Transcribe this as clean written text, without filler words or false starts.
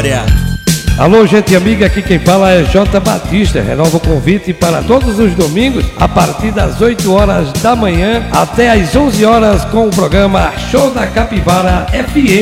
Vitória. Alô, gente amiga, aqui quem fala é J. Batista. Renova o convite para todos os domingos, a partir das 8 horas da manhã até as 11 horas, com o programa Show da Capivara FM.